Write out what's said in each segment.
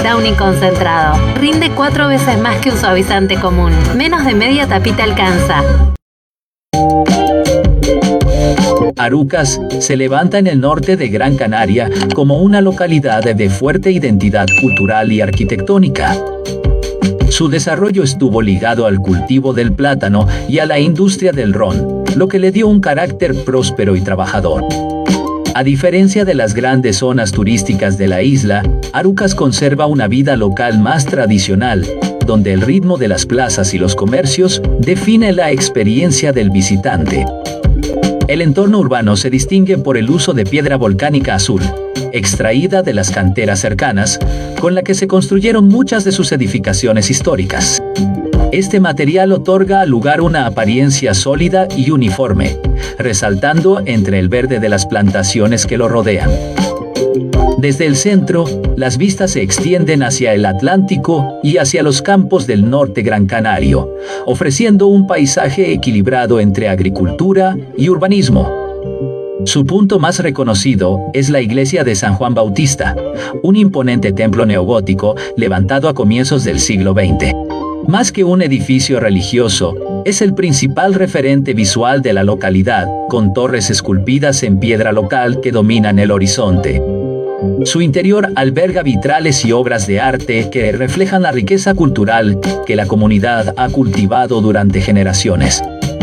Downy concentrado. Rinde 4 veces más que un suavizante común. Menos de media tapita alcanza. Arucas se levanta en el norte de Gran Canaria como una localidad de fuerte identidad cultural y arquitectónica. Su desarrollo estuvo ligado al cultivo del plátano y a la industria del ron, lo que le dio un carácter próspero y trabajador. A diferencia de las grandes zonas turísticas de la isla, Arucas conserva una vida local más tradicional, donde el ritmo de las plazas y los comercios define la experiencia del visitante. El entorno urbano se distingue por el uso de piedra volcánica azul, extraída de las canteras cercanas, con la que se construyeron muchas de sus edificaciones históricas. Este material otorga al lugar una apariencia sólida y uniforme, resaltando entre el verde de las plantaciones que lo rodean. Desde el centro, las vistas se extienden hacia el Atlántico y hacia los campos del norte Gran Canario, ofreciendo un paisaje equilibrado entre agricultura y urbanismo. Su punto más reconocido es la iglesia de San Juan Bautista, un imponente templo neogótico levantado a comienzos del siglo XX. Más que un edificio religioso, es el principal referente visual de la localidad, con torres esculpidas en piedra local que dominan el horizonte. Su interior alberga vitrales y obras de arte que reflejan la riqueza cultural que la comunidad ha cultivado durante generaciones.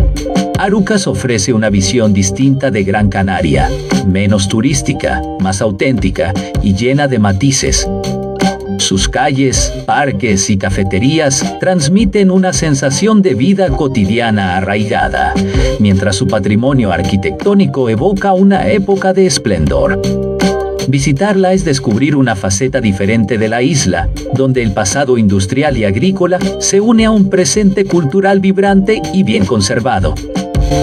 Arucas ofrece una visión distinta de Gran Canaria, menos turística, más auténtica y llena de matices. Sus calles, parques y cafeterías transmiten una sensación de vida cotidiana arraigada, mientras su patrimonio arquitectónico evoca una época de esplendor. Visitarla es descubrir una faceta diferente de la isla, donde el pasado industrial y agrícola se une a un presente cultural vibrante y bien conservado.